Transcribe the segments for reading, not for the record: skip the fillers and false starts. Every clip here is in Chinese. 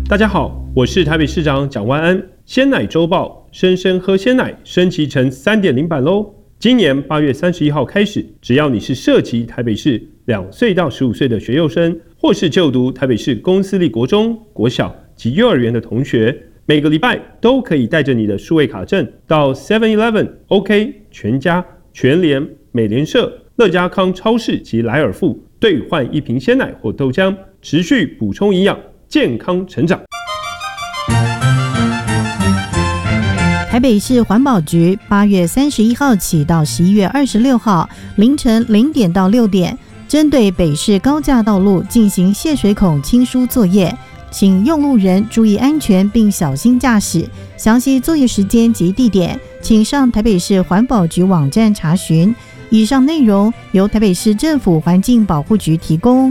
大家好，我是台北市长蒋万安。鲜奶周报，生生喝鲜奶升级成 3.0 版咯。今年8月31号开始，只要你是涉及台北市2岁到15岁的学幼生，或是就读台北市公私立国中、国小及幼儿园的同学，每个礼拜都可以带着你的数位卡证到 7-Eleven、OK、全家、全联、美联社、乐家康超市及莱尔富兑换一瓶鲜奶或豆浆，持续补充营养，健康成长。 台北市环保局8月31号起到11月26号凌晨0点到6点，针对北市高架道路进行泄水孔清疏作业，请用路人注意安全并小心驾驶。详细作业时间及地点，请上台北市环保局网站查询。以上内容由台北市政府环境保护局提供。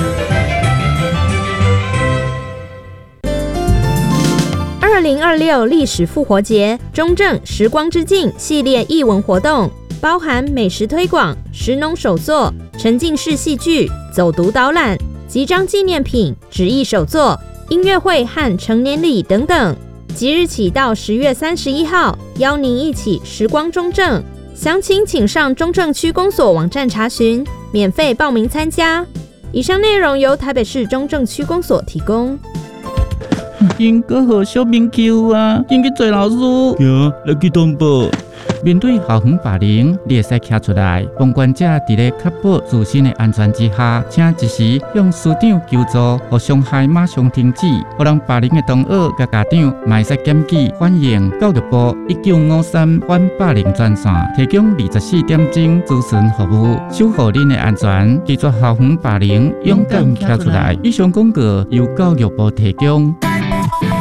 2026历史复活节中正时光之境系列艺文活动，包含美食推广、食农手作、沉浸式戏剧、走读导览、集章纪念品、纸艺手作、音乐会和成年礼等等。即日起到10月31号，邀您一起时光中正。详情请上中正区公所网站查询，免费报名参加。以上内容由台北市中正区公所提供。 应该和小明求啊，应该做老师。 行，来去通报。 面对校园霸凌，你会使站出来。旁观者在咧确保自身的安全之下，请及时向师长求助，和伤害马上停止。互人霸凌的同学甲家长，嘛会使检举反映教育部1953反霸凌专线，提供24点钟咨询服务，守护恁的安全，拒绝校园霸凌，勇敢站出来。以上广告由教育部提供。